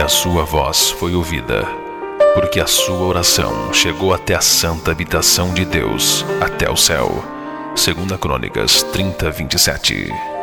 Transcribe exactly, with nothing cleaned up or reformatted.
a sua voz foi ouvida, porque a sua oração chegou até a santa habitação de Deus, até o céu. Segunda Crônicas trinta, vinte e sete.